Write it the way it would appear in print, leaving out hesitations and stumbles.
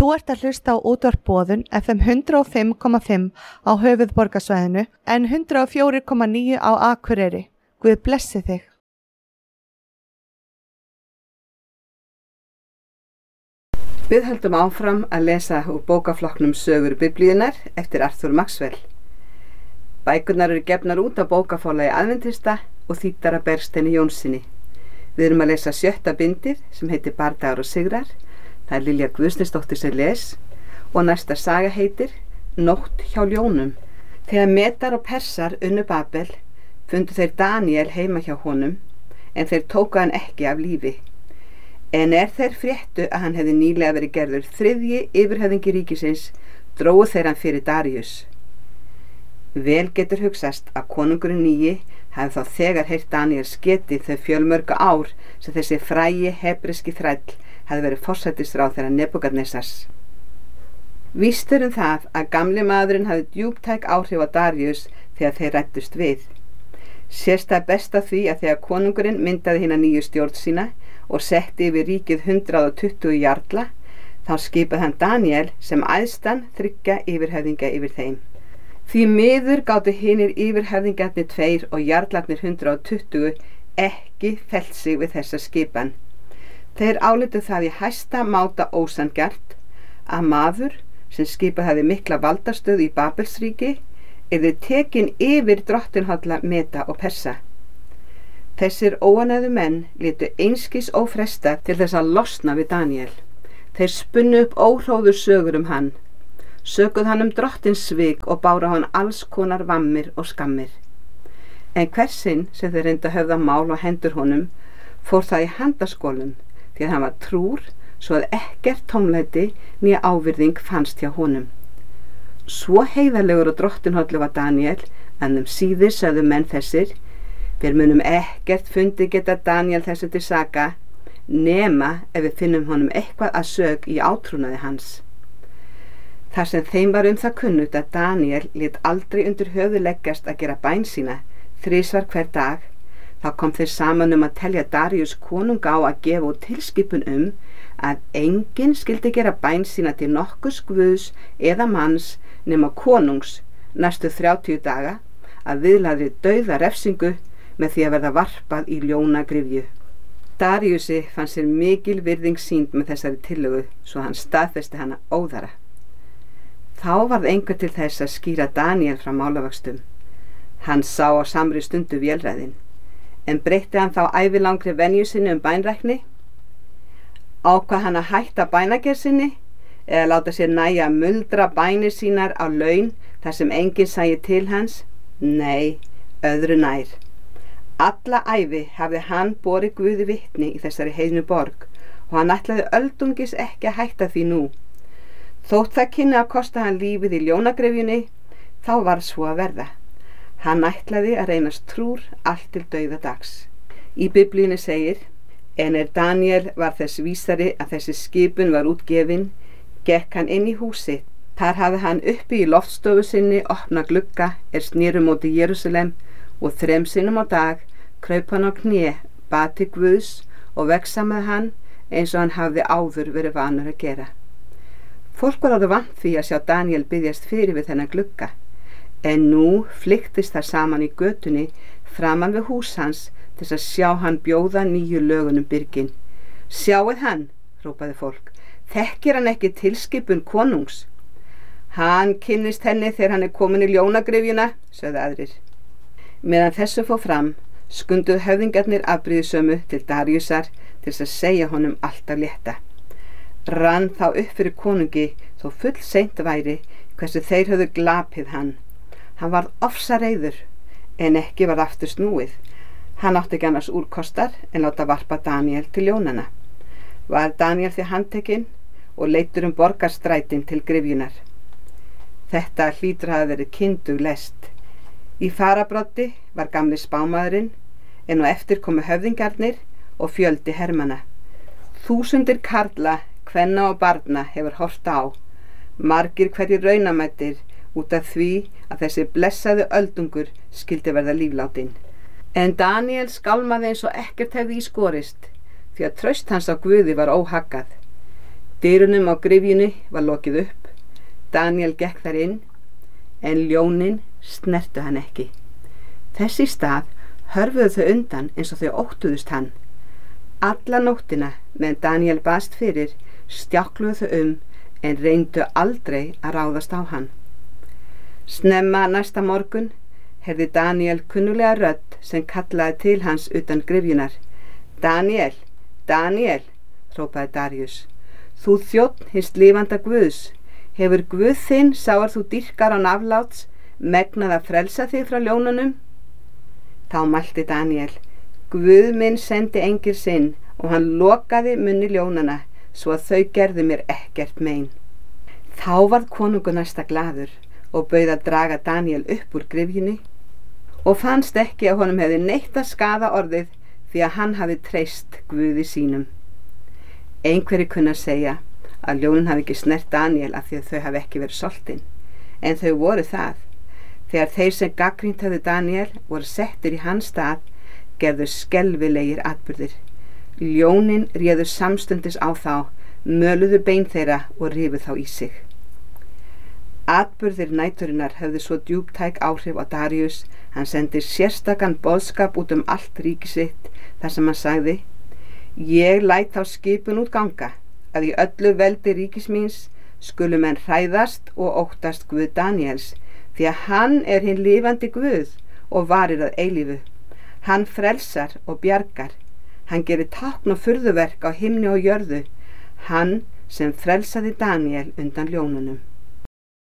Þú ert að hlusta á útvarp Boðun FM 105,5 á höfuðborgarsvæðinu en 104,9 á Akureyri. Guð blessi þig. Við höldum áfram að lesa úr bókaflokknum Sögur Biblíunnar eftir Arthur Maxwell. Bækurnar eru gefnar út á bókaforlagi Aðventista og þýddar af Bergsteini Jónssyni. Við erum að lesa 7. bindið sem heitir Bardagar og sigrar. Það er Lilja Guðsnýsdóttir sem les og næsta saga heitir Nótt hjá ljónum. Þegar Medar og Persar unnu Babel fundu þeir Daniel heima hjá honum en þeir tóku hann ekki af lífi. En þeir fréttu að hann hefði nýlega verið gerður 3. yfirhöfðingi ríkisins drógu þeir hann fyrir Daríus. Vel getur hugsast að konungurinn nýji hafi þá þegar heyrt Daniels getið þau fjölmörgu ár sem þessi frægi hebreski þræll hefði verið forsætisráðherra Nebúkadnesars. Víst er það að gamli maðurinn hafði djúptæk áhrif á Daríus þegar þeir ræddust við. Sést það best af því að þegar konungurinn myndaði hina nýju stjórn sína og setti yfir ríkið 120 jarla, þá skipaði hann Daniel sem æðstan 3 yfirhöfðingja yfir þeim. Því miður gátu hinir yfirhöfðingjarnir 2 og jarlarnir 120 ekki fellt sig við þessa skipan. Þeir álitu það í hæsta máta ósanngjarnt að maður sem skipað hefði mikla valdastöð í Babelsríki yrði tekin yfir drottinhalla Meda og Persa. Þessir óánægðu menn létu einskis ófresta til þess að losna við Daniel. Þeir spunnu upp óhróður sögur hann, sökuð hann drottins svik og báru hann alls konar vammir og skammir. En hversinn sem þeir reyndu að höfða mál á hendur honum fór það í handaskólum því að hann var trúr svo að ekkert tómlæti né ávirðing fannst hjá honum. Svo heiðarlegur og drottinhollu var Daniel en síðir sögðu menn þessir: við munum ekkert fundi geta Daniel þessu til saka nema ef við finnum honum eitthvað að sök í átrúnaði hans. Þar sem þeim var það kunnugt að Daniel lét aldrei undir höfuð leggjast að gera bæn sína 3 hver dag, þá kom þeir saman að telja Daríus konung á að gefa út tilskipun að enginn skyldi gera bæn sína til nokkurs guðs eða manns nema konungs næstu 30 daga að viðlaðri dauða refsingu með því að verða varpað í ljónagryfju. Daríusi fann sér mikil virðing sýnd með þessari tillögu svo hann staðfesti hana óðara. Þá varð einhver til þess að skýra Daniel frá málavöxtum. Hann sá á samri stundu vélræðin. En breytti hann þá ævilangri venju sinni bænrækni? Ákvað hann að hætta bænagerð sinni eða láta sér nægja að muldra bænir sínar á laun þar sem enginn sæi til hans? Nei, öðru nær. Alla ævi hafði hann borið Guði vitni í þessari heiðnu borg og hann ætlaði öldungis ekki að hætta því nú. Þótt það kynni að kosta hann lífið í ljónagryfjunni, þá var svo að verða. Hann ætlaði að reynast trúr allt til dauðadags. Í Biblíunni segir: en Daniel var þess vísari að þessi skipun var útgefin, gekk hann inn í húsið. Þar hafði hann uppi í loftstofu sinni opna glugga snéru móti Jerúsalem og 3 sinnum á dag kraup hann á kné, bað til Guðs og vegsamaði hann eins og hann hafði áður verið vanur að gera. Fólk var orðið vant því að sjá Daniel biðjast fyrir við þennan glugga. En nú flyktist það saman í götunni framan við hús hans til að sjá hann bjóða nýju lögunum byrgin. Sjáið hann, hrópaði fólk, þekkir hann ekki tilskipun konungs? Hann kynnist henni þegar hann komin í ljónagryfjuna, sögðu aðrir. Meðan þessu fór fram, skunduðu höfðingjarnir afbrýðisömu til Daríusar til að segja honum allt af létta. Rann þá upp fyrir konungi þó full seint væri hversu þeir höfðu glapið hann. Hann varð ofsareiður en ekki varð aftur snúið. Hann átti ekki annars úrkostar en láta varpa Daniel til ljónana. Var Daniel því handtekinn og leiddur borgarstrætin til gryfjunar. Þetta hlýtur að hafa verið kyndug lest. Í farabroddi var gamli spámaðurinn en á eftir komu höfðingjarnir og fjöldi hermanna. 1000 karla, kvenna og barna hefur horft á. Margir hverjir raunamættir út af því að þessi blessaði öldungur skyldi verða líflátin. En Daniel skálmaði eins og ekkert hefði í skorist því að traust hans á Guði var óhaggað. Dyrunum á gryfjunni var lokið upp. Daniel gekk þar inn, en ljónin snertu hann ekki. Þess í stað hörfuðu þau undan eins og þau óttuðust hann. Alla nóttina meðan Daniel baðst fyrir stjákluðu þau en reyndu aldrei að ráðast á hann. Snemma næsta morgun heyrði Daniel kunnulega rödd sem kallaði til hans utan gryfjunar. Daniel, Daniel, hrópaði Daríus, þú þjónn hins lifanda Guðs, hefur Guð þinn, sá þú dýrkar án afláts, megnað að frelsa þig frá ljónunum? Þá mælti Daniel, Guð minn sendi engil sinn og hann lokaði munni ljónana svo að þau gerðu mér ekkert mein. Þá varð konungur næsta glaður og bauð að draga Daniel upp úr gryfjunni og fannst ekki að honum hefði neitt að skaða orðið því að hann hafi treyst Guði sínum. Einhverjir kunna segja að ljónin hafi ekki snert Daniel af því að þau hafi ekki verið soltin, en þau voru það. Þegar þeir sem gagnrýnt höfðu Daniel voru settir í hans stað, gerðu skelfilegir atburðir. Ljónin réðu samstundis á þá, möluðu bein þeirra og rifu þá í sig. Atburðir næturinnar höfðu svo djúptæk áhrif á Daríus, hann sendi sérstakan boðskap út allt ríki sitt, þar sem hann sagði, ég læt þá skipun út ganga, að í öllu veldi ríkis míns skulu menn hræðast og óttast Guð Daniels, því að hann er hinn lifandi Guð og varir að eilífu. Hann frelsar og bjargar, hann gerir tákn og furðuverk á himni og jörðu, hann sem frelsaði Daniel undan ljónunum.